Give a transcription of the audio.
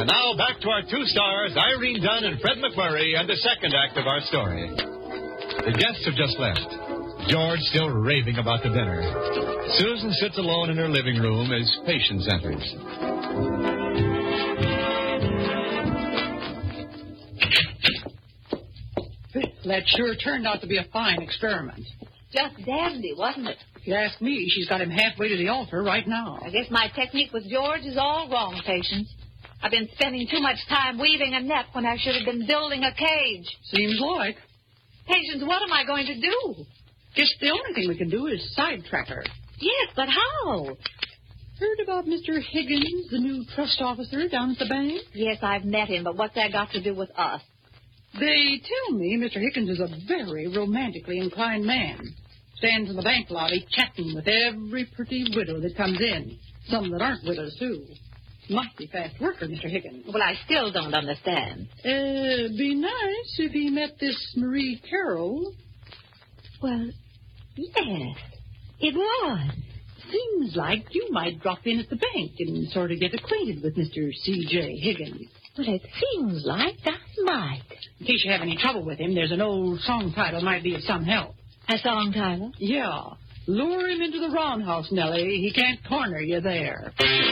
now back to our two stars, Irene Dunn and Fred McMurray, and the second act of our story. The guests have just left. George still raving about the dinner. Susan sits alone in her living room as Patience enters. That sure turned out to be a fine experiment. Just dandy, wasn't it? If you ask me, she's got him halfway to the altar right now. I guess my technique with George is all wrong, Patience. I've been spending too much time weaving a net when I should have been building a cage. Seems like. Patience, what am I going to do? Just the only thing we can do is sidetrack her. Yes, but how? Heard about Mr. Higgins, the new trust officer down at the bank? Yes, I've met him, but what's that got to do with us? They tell me Mr. Higgins is a very romantically inclined man. Stands in the bank lobby chatting with every pretty widow that comes in. Some that aren't widows, too. Mighty fast worker, Mr. Higgins. Well, I still don't understand. Be nice if he met this Marie Carroll. Well, yes, it was. Seems like you might drop in at the bank and sort of get acquainted with Mr. C.J. Higgins. Well, it seems like I might. In case you have any trouble with him, there's an old song title might be of some help. A song title? Yeah. Lure him into the roundhouse, Nellie. He can't corner you there.